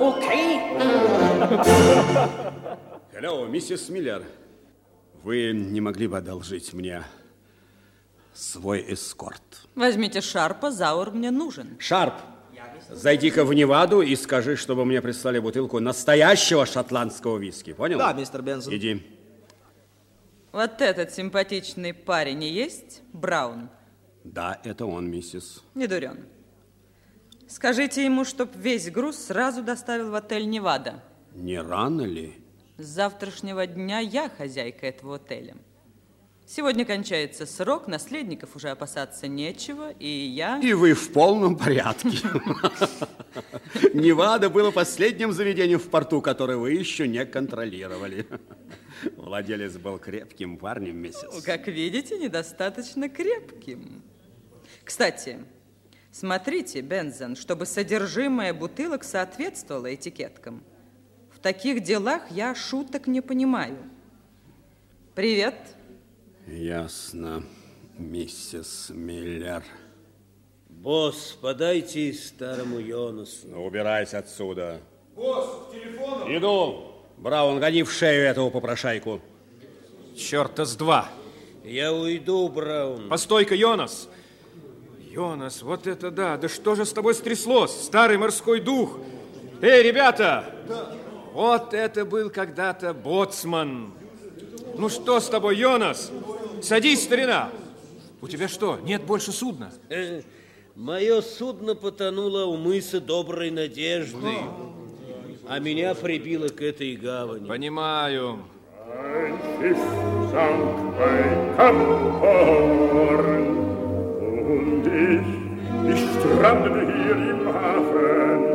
Okay. Hello, миссис Миллер. Вы не могли бы одолжить мне свой эскорт? Возьмите Шарпа, Заур мне нужен. Шарп, зайди-ка в Неваду и скажи, чтобы мне прислали бутылку настоящего шотландского виски. Понял? Да, мистер Бенсон. Иди. Вот этот симпатичный парень и есть Браун? Да, это он, миссис. Не дурен. Скажите ему, чтоб весь груз сразу доставил в отель Невада. Не рано ли? С завтрашнего дня я хозяйка этого отеля. Сегодня кончается срок, наследников уже опасаться нечего, и я... И вы в полном порядке. Невада было последним заведением в порту, которое вы еще не контролировали. Владелец был крепким парнем, миссис. Как видите, недостаточно крепким. Кстати, смотрите, Бенсон, чтобы содержимое бутылок соответствовало этикеткам. В таких делах я шуток не понимаю. Привет. Ясно, миссис Миллер. Босс, подайте старому Йонасу. Ну, убирайся отсюда. Босс, к телефону. Иду. Браун, гони в шею эту попрошайку. Черта с два. Я уйду, Браун. Постой-ка, Йонас. Йонас, вот это да. Да что же с тобой стряслось? Старый морской дух. Эй, ребята! Да. Вот это был когда-то боцман. Ну что с тобой, Йонас? Садись, старина. У тебя что, нет больше судна? Мое судно потонуло у мыса Доброй Надежды, а меня прибило к этой гавани. Понимаю. Ein Schiff sank bei Kap Horn und ich strandete hier im Hafen.